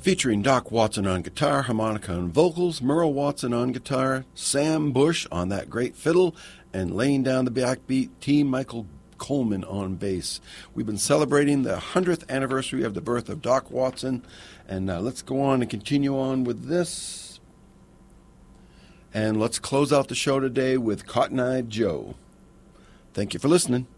featuring Doc Watson on guitar, harmonica, and vocals, Merle Watson on guitar, Sam Bush on that great fiddle, and laying down the backbeat, T. Michael Coleman on bass. We've been celebrating the 100th anniversary of the birth of Doc Watson, and let's go on and continue on with this. And let's close out the show today with Cotton Eye Joe. Thank you for listening.